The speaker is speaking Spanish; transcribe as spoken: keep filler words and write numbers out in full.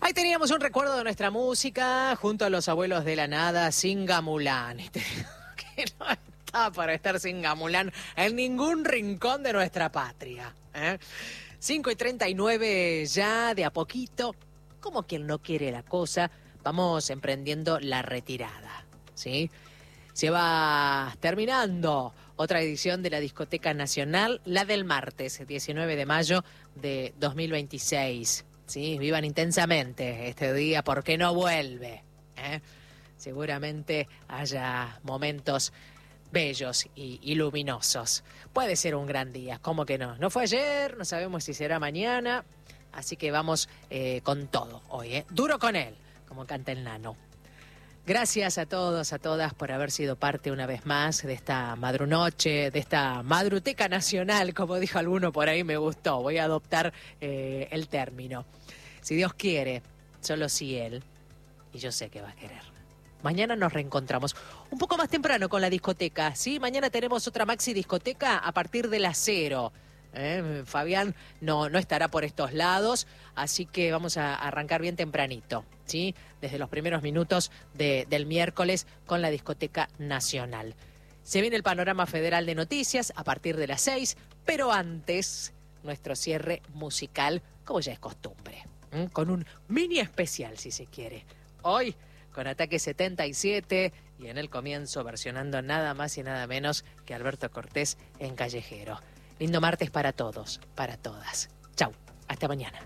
Ahí teníamos un recuerdo de nuestra música junto a los abuelos de la nada, Singamulán. Y te digo que no está para estar Singamulán en ningún rincón de nuestra patria. ¿eh? cinco y treinta y nueve ya, de a poquito, como quien no quiere la cosa, vamos emprendiendo la retirada, ¿sí? Se va terminando otra edición de la Discoteca Nacional, la del martes, diecinueve de mayo de dos mil veintiséis. Sí, vivan intensamente este día porque no vuelve. ¿eh? Seguramente haya momentos bellos y, y luminosos. Puede ser un gran día, ¿cómo que no? No fue ayer, no sabemos si será mañana, así que vamos eh, con todo hoy. ¿eh? Duro con él, como canta el Nano. Gracias a todos, a todas por haber sido parte una vez más de esta madrunoche, de esta madruteca nacional, como dijo alguno por ahí, me gustó. Voy a adoptar eh, el término. Si Dios quiere, solo si Él, y yo sé que va a querer. Mañana nos reencontramos un poco más temprano con la discoteca, ¿sí? Mañana tenemos otra maxi discoteca a partir de las cero. ¿eh? Fabián no, no estará por estos lados, así que vamos a arrancar bien tempranito, ¿sí? Desde los primeros minutos de, del miércoles con la Discoteca Nacional. Se viene el panorama federal de noticias a partir de las seis, pero antes nuestro cierre musical, como ya es costumbre, ¿eh? Con un mini especial, si se quiere. Hoy, con Ataque setenta y siete y en el comienzo versionando nada más y nada menos que Alberto Cortés en Callejero. Lindo martes para todos, para todas. Chau, hasta mañana.